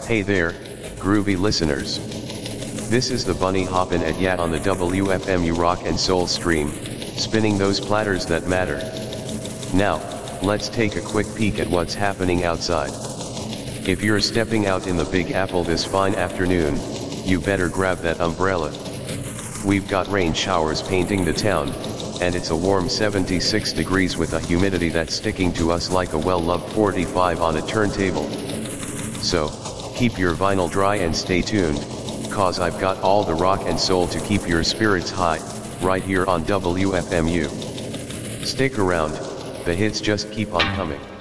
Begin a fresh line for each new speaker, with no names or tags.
Hey there, groovy listeners. This is the Bunny hoppin' at Yat on the WFMU Rock and Soul stream, spinning those platters that matter. Now, let's take a quick peek at what's happening outside. If you're stepping out in the Big Apple this fine afternoon, you better grab that umbrella. We've got rain showers painting the town, and it's a warm 76 degrees with a humidity that's sticking to us like a well-loved 45 on a turntable. So, keep your vinyl dry and stay tuned, cause I've got all the rock and soul to keep your spirits high, right here on WFMU. Stick around, the hits just keep on coming.